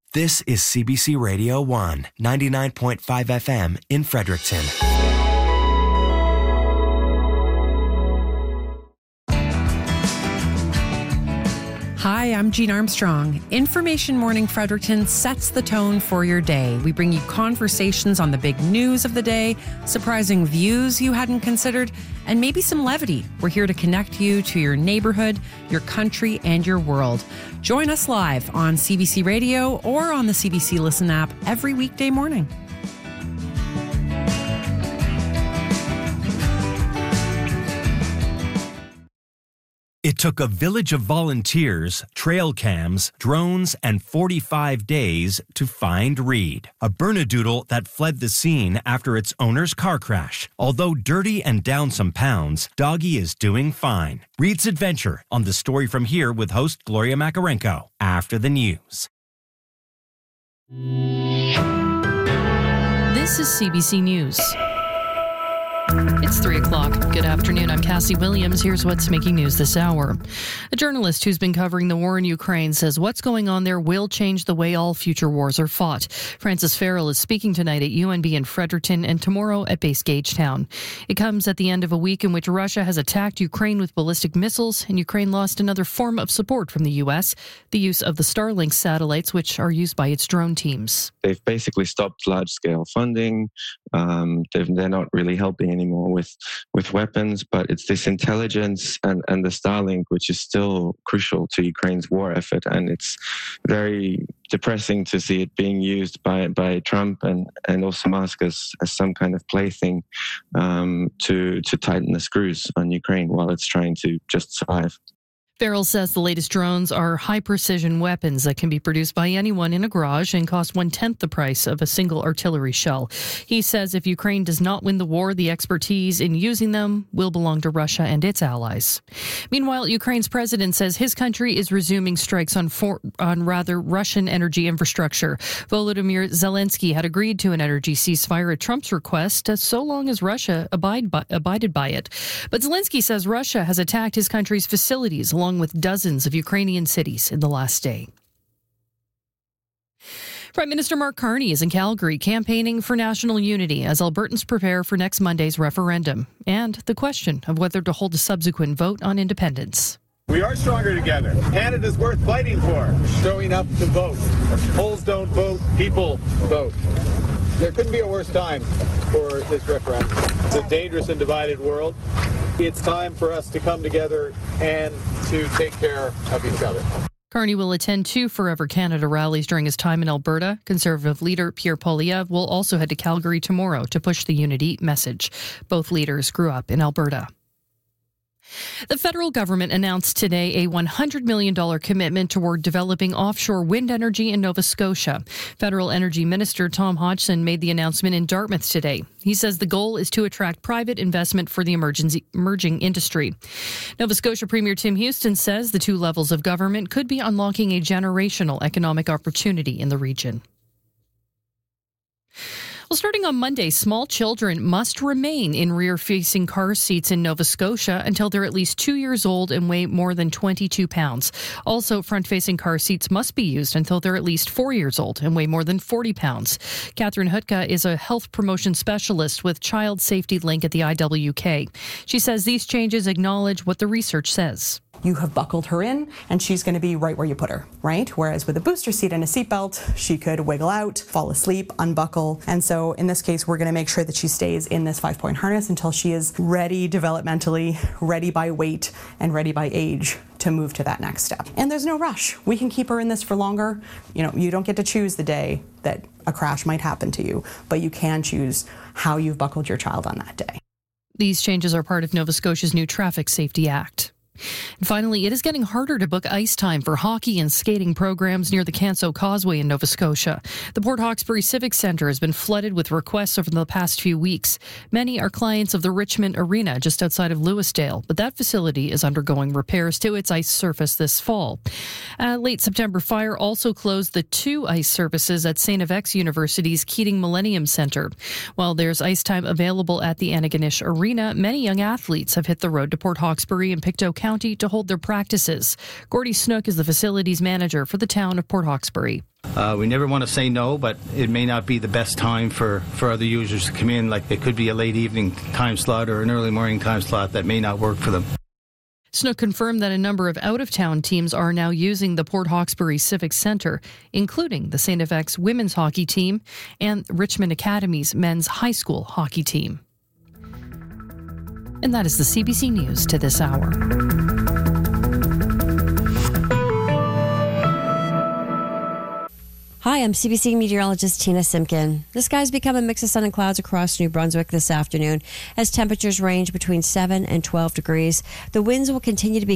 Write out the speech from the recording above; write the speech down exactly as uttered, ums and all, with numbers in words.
This is C B C Radio one, ninety-nine point five F M in Fredericton. Hi, I'm Jean Armstrong. Information Morning Fredericton sets the tone for your day. We bring you conversations on the big news of the day, surprising views you hadn't considered, and maybe some levity. We're here to connect you to your neighborhood, your country, and your world. Join us live on C B C Radio or on the C B C Listen app every weekday morning. It took a village of volunteers, trail cams, drones, and forty-five days to find Reed, a Bernedoodle that fled the scene after its owner's car crash. Although dirty and down some pounds, Doggy is doing fine. Reed's adventure on The Story From Here with host Gloria Makarenko after the news. This is C B C News. It's three o'clock. Good afternoon. I'm Cassie Williams. Here's what's making news this hour. A journalist who's been covering the war in Ukraine says what's going on there will change the way all future wars are fought. Francis Farrell is speaking tonight at U N B in Fredericton and tomorrow at Base Gagetown. It comes at the end of a week in which Russia has attacked Ukraine with ballistic missiles, and Ukraine lost another form of support from the U S, the use of the Starlink satellites, which are used by its drone teams. They've basically stopped large-scale funding. Um, they're not really helping anymore with with weapons, but it's this intelligence and, and the Starlink, which is still crucial to Ukraine's war effort. And it's very depressing to see it being used by, by Trump and, and also Musk as, as some kind of plaything um, to, to tighten the screws on Ukraine while it's trying to just survive. Farrell says the latest drones are high-precision weapons that can be produced by anyone in a garage and cost one-tenth the price of a single artillery shell. He says if Ukraine does not win the war, the expertise in using them will belong to Russia and its allies. Meanwhile, Ukraine's president says his country is resuming strikes on, for, on rather Russian energy infrastructure. Volodymyr Zelensky had agreed to an energy ceasefire at Trump's request, so long as Russia abide by, abided by it. But Zelensky says Russia has attacked his country's facilities along along with dozens of Ukrainian cities in the last day. Prime Minister Mark Carney is in Calgary campaigning for national unity as Albertans prepare for next Monday's referendum and the question of whether to hold a subsequent vote on independence. We are stronger together. Canada's worth fighting for. Showing up to vote. Polls don't vote, people vote. There couldn't be a worse time for this referendum. It's a dangerous and divided world. It's time for us to come together and to take care of each other. Carney will attend two Forever Canada rallies during his time in Alberta. Conservative leader Pierre Poilievre will also head to Calgary tomorrow to push the unity message. Both leaders grew up in Alberta. The federal government announced today a one hundred million dollars commitment toward developing offshore wind energy in Nova Scotia. Federal Energy Minister Tom Hodgson made the announcement in Dartmouth today. He says the goal is to attract private investment for the emerging industry. Nova Scotia Premier Tim Houston says the two levels of government could be unlocking a generational economic opportunity in the region. Well, starting on Monday, small children must remain in rear-facing car seats in Nova Scotia until they're at least two years old and weigh more than twenty-two pounds. Also, front-facing car seats must be used until they're at least four years old and weigh more than forty pounds. Catherine Hutka is a health promotion specialist with Child Safety Link at the I W K. She says these changes acknowledge what the research says. You have buckled her in, and she's going to be right where you put her, right? Whereas with a booster seat and a seatbelt, she could wiggle out, fall asleep, unbuckle. And so in this case, we're going to make sure that she stays in this five-point harness until she is ready developmentally, ready by weight, and ready by age to move to that next step. And there's no rush. We can keep her in this for longer. You know, you don't get to choose the day that a crash might happen to you, but you can choose how you've buckled your child on that day. These changes are part of Nova Scotia's new Traffic Safety Act. And finally, it is getting harder to book ice time for hockey and skating programs near the Canso Causeway in Nova Scotia. The Port Hawkesbury Civic Centre has been flooded with requests over the past few weeks. Many are clients of the Richmond Arena just outside of Lewisdale, but that facility is undergoing repairs to its ice surface this fall. A late September fire also closed the two ice surfaces at Saint F X University's Keating Millennium Centre. While there's ice time available at the Antigonish Arena, many young athletes have hit the road to Port Hawkesbury and Pictou County County to hold their practices. Gordy Snook is the facilities manager for the town of Port Hawkesbury. Uh, we never want to say no, but it may not be the best time for, for other users to come in. Like it could be a late evening time slot or an early morning time slot that may not work for them. Snook confirmed that a number of out-of-town teams are now using the Port Hawkesbury Civic Centre, including the Saint F X women's hockey team and Richmond Academy's men's high school hockey team. And that is the C B C News to this hour. Hi, I'm C B C meteorologist Tina Simpkin. The skies become a mix of sun and clouds across New Brunswick this afternoon as temperatures range between seven and twelve degrees. The winds will continue to be